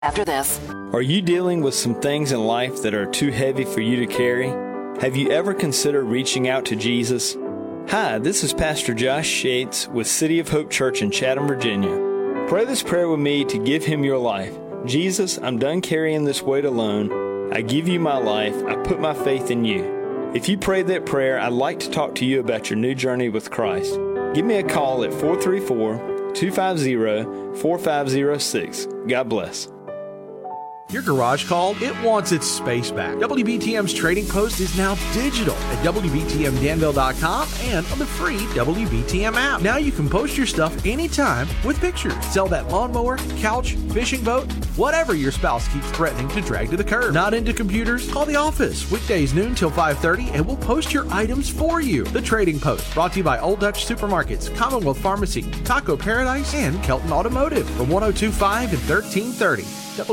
After this. Are you dealing with some things in life that are too heavy for you to carry? Have you ever considered reaching out to Jesus? Hi, this is Pastor Josh Shates with City of Hope Church in Chatham, Virginia. Pray this prayer with me to give Him your life. Jesus, I'm done carrying this weight alone. I give you my life. I put my faith in you. If you prayed that prayer, I'd like to talk to you about your new journey with Christ. Give me a call at 434-250-4506. God bless. Your garage called? It wants its space back. WBTM's Trading Post is now digital at WBTMDanville.com and on the free WBTM app. Now you can post your stuff anytime with pictures. Sell that lawnmower, couch, fishing boat, whatever your spouse keeps threatening to drag to the curb. Not into computers? Call the office. Weekdays noon till 5:30 and we'll post your items for you. The Trading Post, brought to you by Old Dutch Supermarkets, Commonwealth Pharmacy, Taco Paradise, and Kelton Automotive from 102.5 and 1330.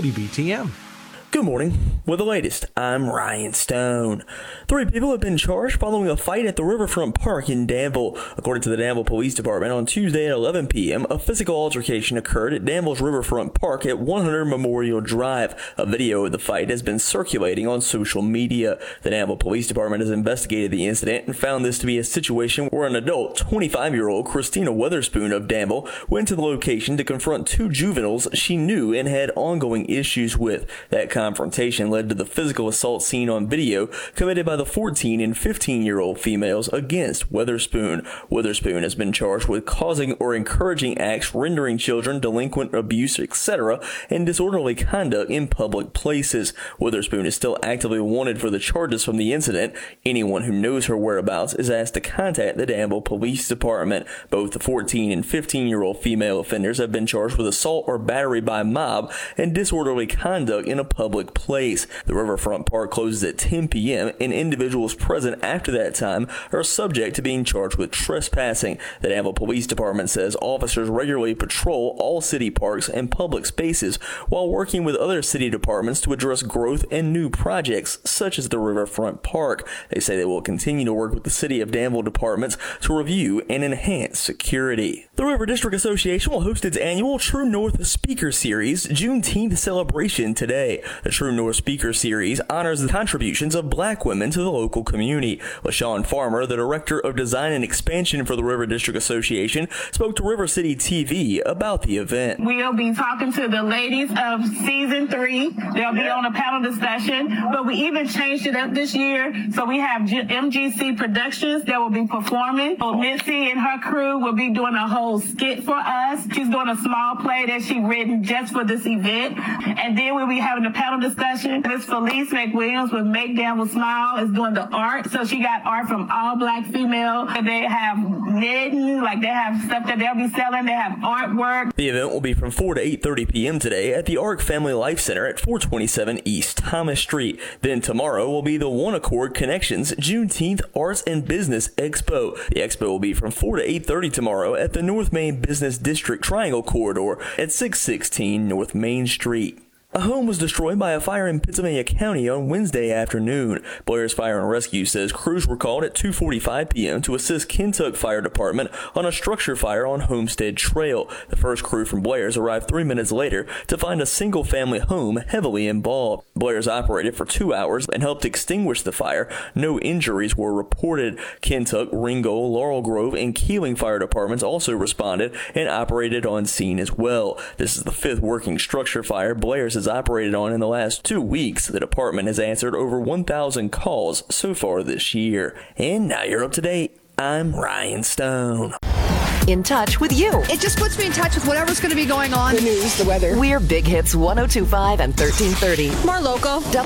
WBTM. Good morning. With the latest, I'm Ryan Stone. 3 people have been charged following a fight at the Riverfront Park in Danville. According to the Danville Police Department, on Tuesday at 11 p.m., a physical altercation occurred at Danville's Riverfront Park at 100 Memorial Drive. A video of the fight has been circulating on social media. The Danville Police Department has investigated the incident and found this to be a situation where an adult, 25-year-old Christina Weatherspoon of Danville, went to the location to confront 2 juveniles she knew and had ongoing issues with. That confrontation led to the physical assault seen on video committed by the 14 and 15-year-old females against Weatherspoon. Weatherspoon has been charged with causing or encouraging acts rendering children delinquent, abuse, etc., and disorderly conduct in public places. Weatherspoon is still actively wanted for the charges from the incident. Anyone who knows her whereabouts is asked to contact the Danville Police Department. Both the 14 and 15-year-old female offenders have been charged with assault or battery by mob and disorderly conduct in a public place. The Riverfront Park closes at 10 p.m. and individuals present after that time are subject to being charged with trespassing. The Danville Police Department says officers regularly patrol all city parks and public spaces while working with other city departments to address growth and new projects such as the Riverfront Park. They say they will continue to work with the City of Danville departments to review and enhance security. The River District Association will host its annual True North Speaker Series Juneteenth celebration today. The True North Speaker Series honors the contributions of Black women to the local community. LaShawn Farmer, the Director of Design and Expansion for the River District Association, spoke to River City TV about the event. We'll be talking to the ladies of Season 3. They'll be on a panel discussion, but we even changed it up this year. So we have MGC Productions that will be performing. So Missy and her crew will be doing a whole skit for us. She's doing a small play that she written just for this event. And then we'll be having a panel discussion. Miss Felice McWilliams with Make Danville Smile is doing the art. So she got art from all Black female. They have knitting, like they have stuff that they'll be selling. They have artwork. The event will be from 4 to 8:30 p.m. today at the Arc Family Life Center at 427 East Thomas Street. Then tomorrow will be the One Accord Connections Juneteenth Arts and Business Expo. The expo will be from 4 to 8:30 tomorrow at the North Main Business District Triangle Corridor at 616 North Main Street. A home was destroyed by a fire in Pennsylvania County on Wednesday afternoon. Blair's Fire and Rescue says crews were called at 2:45 p.m. to assist Kentuck Fire Department on a structure fire on Homestead Trail. The first crew from Blair's arrived 3 minutes later to find a single-family home heavily involved. Blair's operated for 2 hours and helped extinguish the fire. No injuries were reported. Kentuck, Ringgold, Laurel Grove, and Keeling Fire Departments also responded and operated on scene as well. This is the 5th working structure fire Blair's has operated on in the last 2 weeks. The department has answered over 1,000 calls so far this year. And now you're up to date. I'm Ryan Stone. In touch with you. It just puts me in touch with whatever's going to be going on. The news, the weather. We're Big Hits 102.5 and 1330. More local.